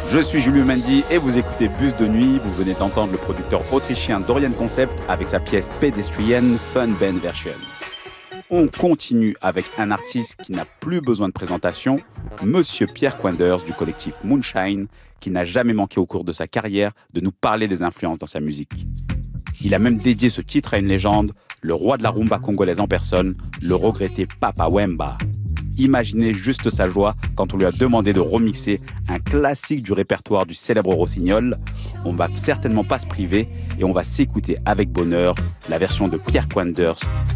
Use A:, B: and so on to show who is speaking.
A: Je suis Julien Mendy et vous écoutez Bus de nuit. Vous venez d'entendre le producteur autrichien Dorian Concept avec sa pièce pédestrienne Fun Band Version. On continue avec un artiste qui n'a plus besoin de présentation, Monsieur Pierre Quenders du collectif Moonshine, qui n'a jamais manqué au cours de sa carrière de nous parler des influences dans sa musique. Il a même dédié ce titre à une légende, le roi de la rumba congolaise en personne, le regretté Papa Wemba. Imaginez juste sa joie quand on lui a demandé de remixer un classique du répertoire du célèbre Rossignol. On va certainement pas se priver et on va s'écouter avec bonheur la version de Pierre Quenders